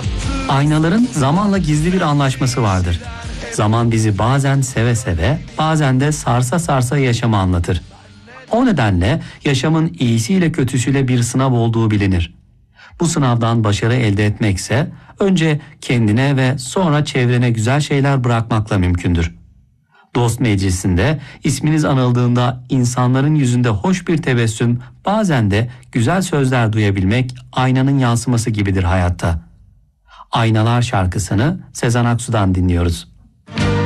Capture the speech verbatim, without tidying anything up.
Aynaların zamanla gizli bir anlaşması vardır. Zaman bizi bazen seve seve, bazen de sarsa sarsa yaşamı anlatır. O nedenle yaşamın iyisiyle kötüsüyle bir sınav olduğu bilinir. Bu sınavdan başarı elde etmekse önce kendine ve sonra çevrene güzel şeyler bırakmakla mümkündür. Dost meclisinde isminiz anıldığında insanların yüzünde hoş bir tebessüm, bazen de güzel sözler duyabilmek aynanın yansıması gibidir hayatta. Aynalar şarkısını Sezen Aksu'dan dinliyoruz.